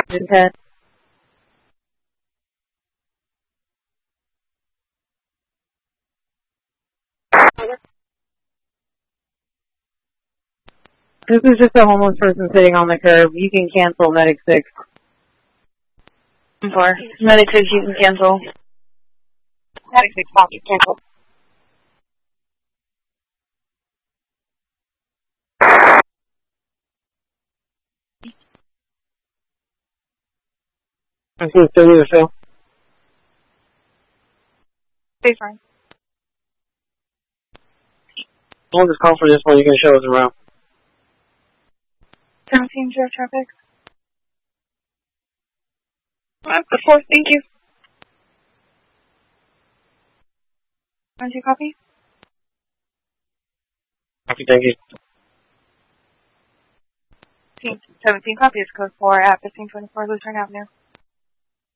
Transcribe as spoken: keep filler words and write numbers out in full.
ten. This is just a homeless person sitting on the curb. You can cancel Medic six. four. Medic six, you can cancel. Medic six, copy, cancel. I think still need to fill. Stay fine. We'll just call for this one. You can show us around. seventeen, zero traffic. Up the fourth, thank you. One, two, copy. Copy, thank you. seventeen, copy is code four at fifteen twenty-four Lutheran Avenue.